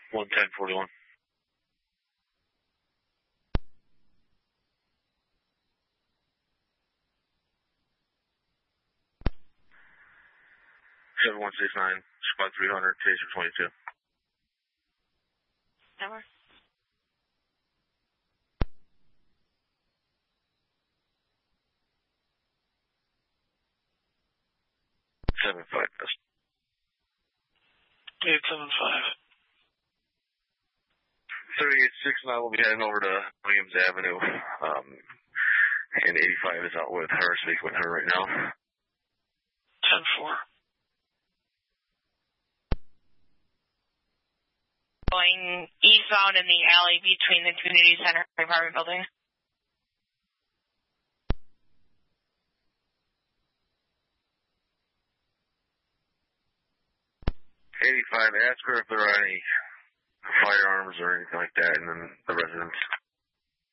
11041. 7169, squad 300, taser 22. Number? 75, yes. 875. 3869 will be heading over to Williams Avenue, and 85 is out with her, speaking with her right now. 10-4. Going eastbound in the alley between the community center and apartment buildings. 85, ask her if there are any firearms or anything like that in the residence.